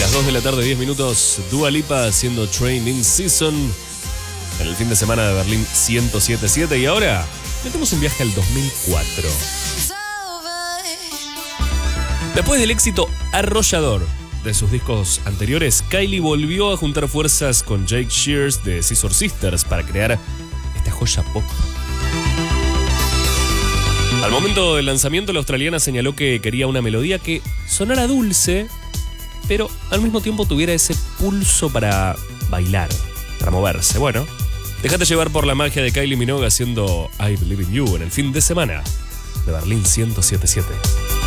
Las 2 de la tarde, 10 minutos, Dua Lipa haciendo Training Season en el fin de semana de Berlín 107.7. Y ahora metemos un viaje al 2004. Después del éxito arrollador de sus discos anteriores, Kylie volvió a juntar fuerzas con Jake Shears de Scissor Sisters para crear esta joya pop. Al momento del lanzamiento, la australiana señaló que quería una melodía que sonara dulce, pero al mismo tiempo tuviera ese pulso para bailar, para moverse. Bueno, déjate llevar por la magia de Kylie Minogue haciendo I Believe in You en el fin de semana de Berlín 107.7.